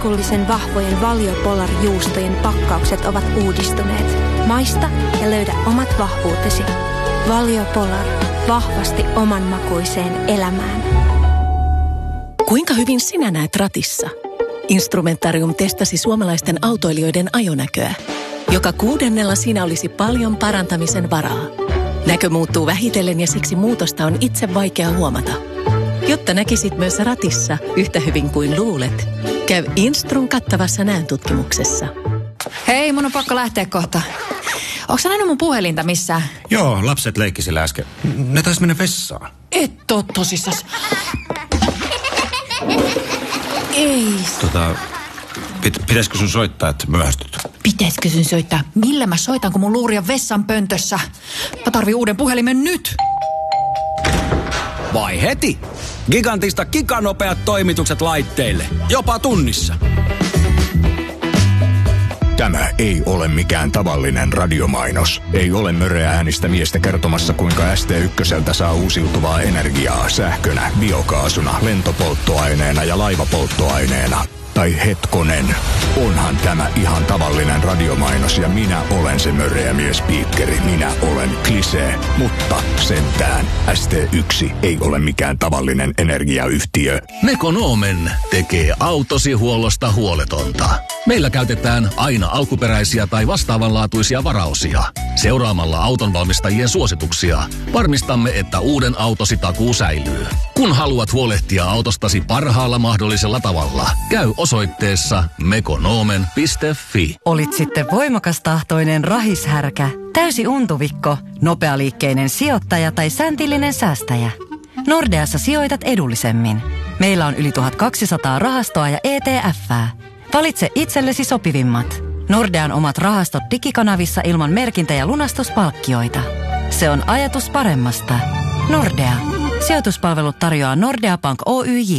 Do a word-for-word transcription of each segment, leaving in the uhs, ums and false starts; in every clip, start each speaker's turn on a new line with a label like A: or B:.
A: herkullisen vahvojen Valio Polar-juustojen pakkaukset ovat uudistuneet. Maista ja löydä omat vahvuutesi. Valio Polar. Vahvasti omanmakuiseen elämään.
B: Kuinka hyvin sinä näet ratissa? Instrumentarium testasi suomalaisten autoilijoiden ajonäköä. Joka kuudennella siinä olisi paljon parantamisen varaa. Näkö muuttuu vähitellen ja siksi muutosta on itse vaikea huomata. Jotta näkisit myös ratissa yhtä hyvin kuin luulet, käy Instrun kattavassa näöntutkimuksessa.
C: Hei, mun on pakko lähteä kohta. Onko sä nähnyt mun puhelinta missään?
D: Joo, lapset leikkisillä äsken. Ne taisi mennä vessaan.
C: Et oo tosissas. Ei.
D: Tota, pit, pitäisikö sun soittaa, että myöhästyt?
C: Pitäisikö sun soittaa? Millä mä soitan, kun mun luuri on vessan pöntössä? Mä tarvii uuden puhelimen nyt.
E: Vai heti? Gigantista giganopeat toimitukset laitteille. Jopa tunnissa.
F: Tämä ei ole mikään tavallinen radiomainos. Ei ole möreä äänistä miestä kertomassa, kuinka S T yksi saa uusiutuvaa energiaa sähkönä, biokaasuna, lentopolttoaineena ja laivapolttoaineena. Tai hetkonen, onhan tämä ihan tavallinen radiomainos ja minä olen se möreä miespiikkeri. Minä olen Klisee, mutta sentään S T yksi ei ole mikään tavallinen energiayhtiö.
G: Mekonomen tekee autosi huollosta huoletonta. Meillä käytetään aina alkuperäisiä tai vastaavanlaatuisia varaosia. Seuraamalla autonvalmistajien suosituksia varmistamme, että uuden autosi takuu säilyy. Kun haluat huolehtia autostasi parhaalla mahdollisella tavalla, käy osoitteessa mekonomen piste fi.
H: Olit sitten voimakastahtoinen rahishärkä, täysi untuvikko, nopealiikkeinen sijoittaja tai säntillinen säästäjä. Nordeassa sijoitat edullisemmin. Meillä on yli tuhatkaksisataa rahastoa ja E T F:ää. Valitse itsellesi sopivimmat. Nordean omat rahastot digikanavissa ilman merkintä- ja lunastuspalkkioita. Se on ajatus paremmasta. Nordea. Sijoituspalvelut tarjoaa Nordea Bank Oyj.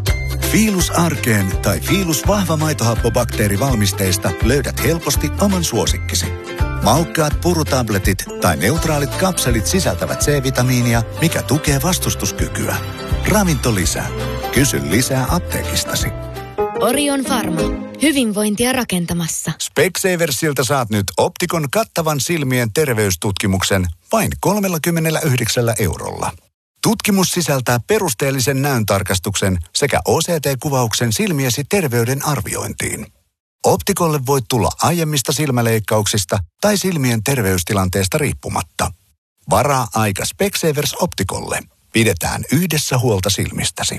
I: Fiilus arkeen tai Fiilus vahva maitohappobakteerivalmisteista löydät helposti oman suosikkisi. Maukkaat purutabletit tai neutraalit kapselit sisältävät C-vitamiinia, mikä tukee vastustuskykyä. Ravinto lisää. Kysy lisää apteekistasi.
J: Orion Pharma. Hyvinvointia rakentamassa.
I: Specsaversilta saat nyt Optikon kattavan silmien terveystutkimuksen vain kolmekymmentäyhdeksän eurolla. Tutkimus sisältää perusteellisen näöntarkastuksen sekä O C T-kuvauksen silmiesi terveyden arviointiin. Optikolle voit tulla aiemmista silmäleikkauksista tai silmien terveystilanteesta riippumatta. Varaa aika Specsavers Optikolle. Pidetään yhdessä huolta silmistäsi.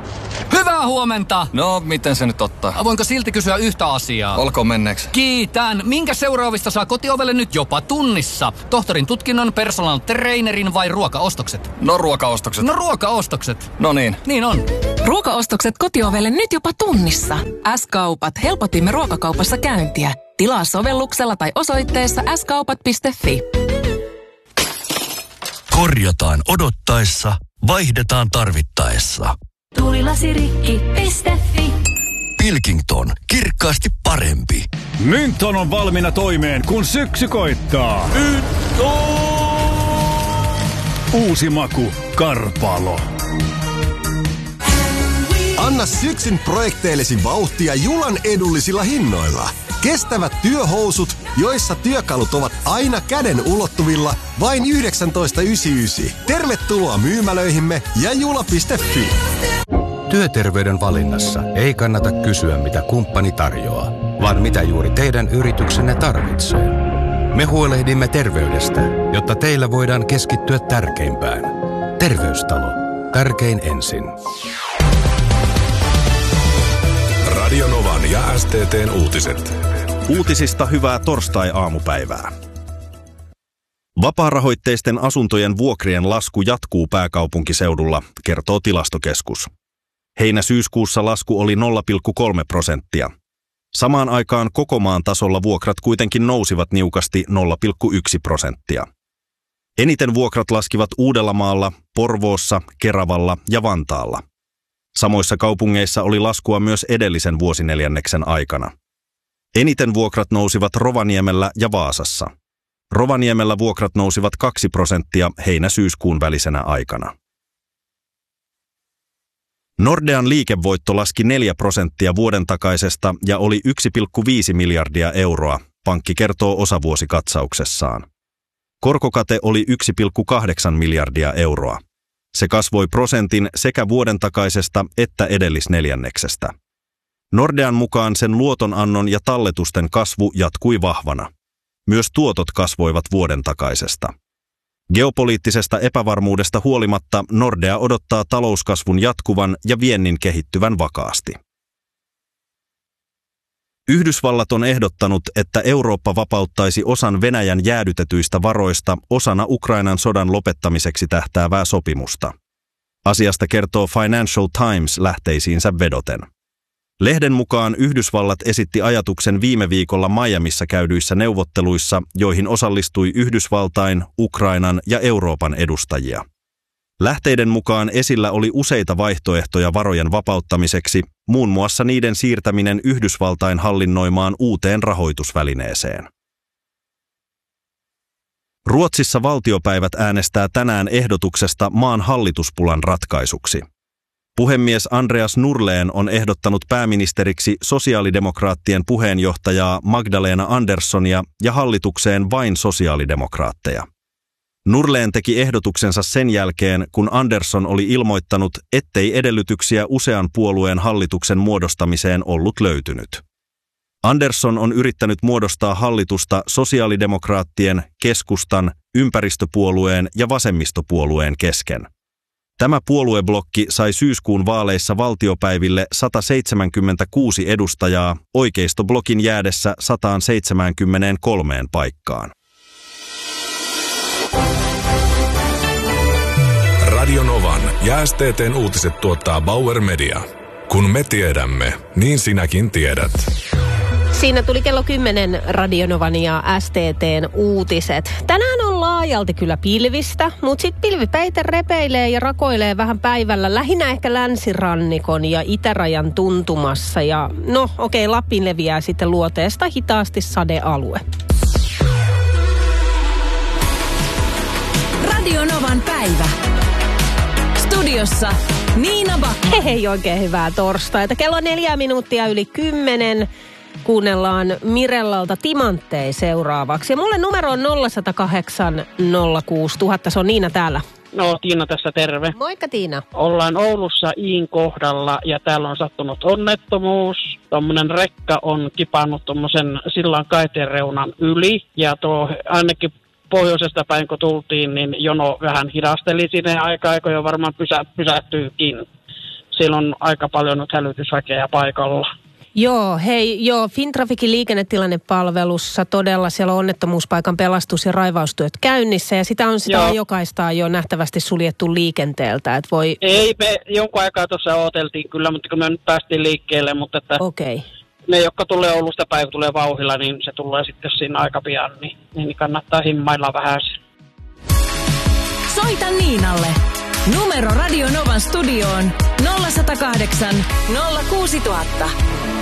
K: Hyvää huomenta!
E: No, miten se nyt ottaa?
K: Voinko silti kysyä yhtä asiaa?
E: Olkoon menneeksi.
K: Kiitän! Minkä seuraavista saa kotiovelle nyt jopa tunnissa? Tohtorin tutkinnon, personal trainerin vai ruokaostokset?
E: No ruokaostokset.
K: No ruokaostokset.
E: No niin.
K: Niin on.
B: Ruokaostokset kotiovelle nyt jopa tunnissa. S-kaupat. Helpotimme ruokakaupassa käyntiä. Tilaa sovelluksella tai osoitteessa s kaupat piste fi.
G: Korjataan odottaessa, vaihdetaan tarvittaessa.
J: Tuulilasirikki piste fi.
G: Pilkington. Kirkkaasti parempi.
L: Mynton on valmiina toimeen, kun syksy koittaa. Mynton! Uusi maku. Karpalo.
M: Anna syksyn projekteillesi vauhtia Julan edullisilla hinnoilla. Kestävät työhousut, joissa työkalut ovat aina käden ulottuvilla, vain yhdeksäntoista yhdeksänkymmentäyhdeksän. Tervetuloa myymälöihimme ja jula piste fi.
N: Työterveyden valinnassa ei kannata kysyä, mitä kumppani tarjoaa, vaan mitä juuri teidän yrityksenne tarvitsee. Me huolehdimme terveydestä, jotta teillä voidaan keskittyä tärkeimpään. Terveystalo. Tärkein ensin.
O: Radionovan ja S T T:n uutiset.
P: Uutisista hyvää torstai-aamupäivää. Vapaarahoitteisten asuntojen vuokrien lasku jatkuu pääkaupunkiseudulla, kertoo Tilastokeskus. Heinä-syyskuussa lasku oli nolla pilkku kolme prosenttia. Samaan aikaan koko maan tasolla vuokrat kuitenkin nousivat niukasti nolla pilkku yksi prosenttia. Eniten vuokrat laskivat Uudellamaalla, Porvoossa, Keravalla ja Vantaalla. Samoissa kaupungeissa oli laskua myös edellisen vuosineljänneksen aikana. Eniten vuokrat nousivat Rovaniemellä ja Vaasassa. Rovaniemellä vuokrat nousivat kaksi prosenttia heinä-syyskuun välisenä aikana. Nordean liikevoitto laski neljä prosenttia vuoden takaisesta ja oli yksi pilkku viisi miljardia euroa, pankki kertoo osavuosikatsauksessaan. Korkokate oli yksi pilkku kahdeksan miljardia euroa. Se kasvoi prosentin sekä vuoden takaisesta että edellisneljänneksestä. Nordean mukaan sen luotonannon ja talletusten kasvu jatkui vahvana. Myös tuotot kasvoivat vuoden takaisesta. Geopoliittisesta epävarmuudesta huolimatta Nordea odottaa talouskasvun jatkuvan ja viennin kehittyvän vakaasti. Yhdysvallat on ehdottanut, että Eurooppa vapauttaisi osan Venäjän jäädytetyistä varoista osana Ukrainan sodan lopettamiseksi tähtäävää sopimusta. Asiasta kertoo Financial Times lähteisiinsä vedoten. Lehden mukaan Yhdysvallat esitti ajatuksen viime viikolla Miamissa käydyissä neuvotteluissa, joihin osallistui Yhdysvaltain, Ukrainan ja Euroopan edustajia. Lähteiden mukaan esillä oli useita vaihtoehtoja varojen vapauttamiseksi, muun muassa niiden siirtäminen Yhdysvaltain hallinnoimaan uuteen rahoitusvälineeseen. Ruotsissa valtiopäivät äänestää tänään ehdotuksesta maan hallituspulan ratkaisuksi. Puhemies Andreas Norlén on ehdottanut pääministeriksi sosiaalidemokraattien puheenjohtajaa Magdalena Anderssonia ja hallitukseen vain sosiaalidemokraatteja. Norlén teki ehdotuksensa sen jälkeen, kun Andersson oli ilmoittanut, ettei edellytyksiä usean puolueen hallituksen muodostamiseen ollut löytynyt. Andersson on yrittänyt muodostaa hallitusta sosiaalidemokraattien, keskustan, ympäristöpuolueen ja vasemmistopuolueen kesken. Tämä puolueblokki sai syyskuun vaaleissa valtiopäiville sata seitsemänkymmentäkuusi edustajaa, oikeistoblokin jäädessä sata seitsemänkymmentäkolme paikkaan.
O: Radio Novan ja S T T:n uutiset tuottaa Bauer Media. Kun me tiedämme, niin sinäkin tiedät.
Q: Siinä tuli kello kymmenen Radio Novan ja S T T:n uutiset. Tänään on laajalti kyllä pilvistä, mutta sitten pilvipeite repeilee ja rakoilee vähän päivällä. Lähinnä ehkä länsirannikon ja itärajan tuntumassa. Ja no okei, okay, Lappiin leviää sitten luoteesta hitaasti sadealue.
B: Radio Novan päivä. Studiossa Niina Back.
Q: Hei, oikein hyvää torstaita. Kello on neljä minuuttia yli kymmenen. Kuunnellaan Mirellalta Timanttei seuraavaksi. Ja mulle numero on nolla yksi nolla kahdeksan nolla kuusi nolla nolla nolla. Se on Niina täällä.
R: No, Tiina tässä, terve.
Q: Moikka Tiina.
R: Ollaan Oulussa Iin kohdalla ja täällä on sattunut onnettomuus. Tuommoinen rekka on kipannut tuommoisen sillan kaiteen reunan yli ja tuo ainakin pohjoisesta päin kun tultiin, niin jono vähän hidasteli sinne aika aikoja jo varmaan pysä, pysähtyykin. Siellä on aika paljon nyt hälytysväkeä paikalla.
Q: Joo, hei, joo, Fintrafikin liikennetilannepalvelussa todella siellä on onnettomuuspaikan pelastus- ja raivaustyöt käynnissä ja sitä on sitä joo. jokaista jo nähtävästi suljettu liikenteeltä, että voi...
R: Ei, me jonkun aikaa tuossa odoteltiin kyllä, mutta kun me nyt päästiin liikkeelle, mutta että...
Q: Okei. Okay.
R: Ne, jotka tulee Oulusta päin, kun tulee vauhdilla, niin se tulee sitten siinä aika pian, niin, niin kannattaa himmailla vähän.
B: Soita Niinalle. Numero Radio Novan studioon nolla yksi nolla kahdeksan nolla kuusi nolla nolla nolla.